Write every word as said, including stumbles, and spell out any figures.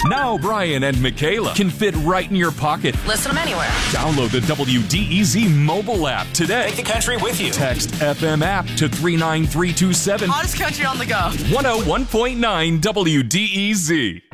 Now Brian and Michaela can fit right in your pocket. Listen them anywhere. Download the W D E Z mobile app today. Take the country with you. Text F M app to three nine three two seven. Hottest country on the go. one oh one point nine W D E Z.